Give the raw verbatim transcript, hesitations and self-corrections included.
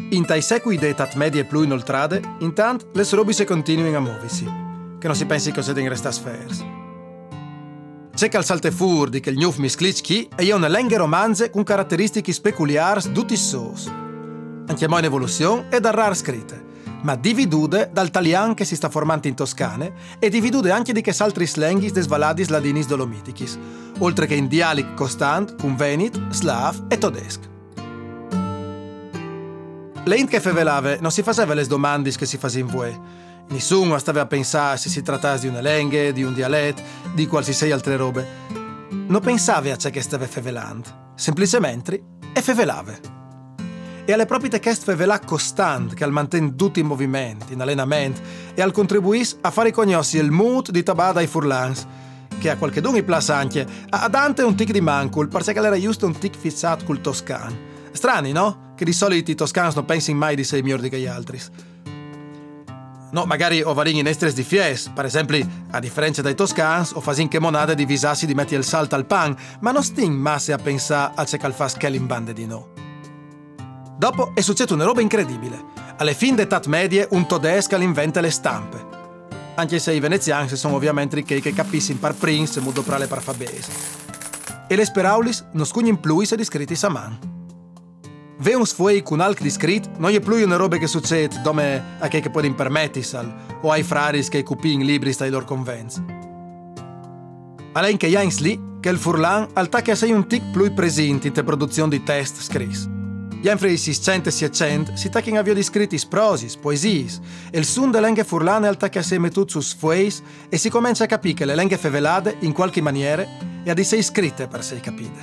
In tai secoli di età media e più inoltrate, intanto le robe si continuano a muoversi, che non si pensi cosa devono restare sfers. C'è che al salte fur di che il gnuf misclicchi e io una lenghe romanze con caratteristiche peculiari tutti sos. Anche mo in evoluzione e da rare scritte, ma dividude dal talian che si sta formando in Toscane e dividude anche di che altri slenghis des valadis ladinis dolomitichis, oltre che in dialecti costant con venit, slav e tedesco. L'int che fevelave non si faceva le domande che si faceva in voi. Nessuno stava a pensare se si trattasse di una lingua, di un dialetto, di qualsiasi altre robe. Non pensava a ciò che stava fevelando, semplicemente e fevelave. E alle proprie test fevelà costante che al mantiene tutti i movimenti, in allenamento e al contribuisce a fare conoscere il mood di tabada ai furlans, che a qualche dunque plus anche a Dante un tic di mancul, perché era giusto un tic fissato col toscano. Strani, no? Che di solito i toscani non pensano mai di essere migliori che gli altri. No, magari o varin in estres di fies, per esempio, a differenza dai toscani, o fasin che monade di visassi di metti il salto al pan, ma non sting masse a pensare a c'è che fa schel in bande di no. Dopo è successo una roba incredibile. Alle fin d'età medie un tedesco inventa le stampe. Anche se i veneziani sono ovviamente quelli che capiscono par prince mudo pra le parfabesi. E le speraulis non scugnin più se discritti a man. Ve un sfuei con alc discrit non è più una roba che succede come a che che può permettisal o ai fraris che cupin libri stai loro convenzi. Allein che jains lì che il furlan al tacca sei un tic più presente in te produzione di test scris. Gli anfrei seicento e seicento si tacchin avvio di scritti prosis, poesis e il sun de lenghe furlane al tacca sei metut su sfueis e si comincia a capire che le lenghe fevelade in qualche maniera e a di sei scritte per sei capite.